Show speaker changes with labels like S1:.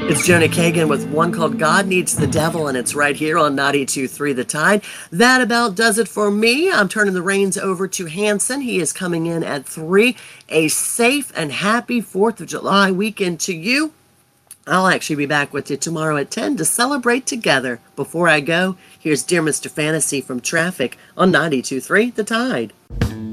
S1: It's Jonah Kagan with one called God Needs the Devil, and it's right here on 92.3 The Tide. That about does it for me. I'm turning the reins over to Hanson. He is coming in at 3. A safe and happy 4th of July weekend to you. I'll actually be back with you tomorrow at 10 to celebrate together. Before I go, here's Dear Mr. Fantasy from Traffic on 92.3 The Tide.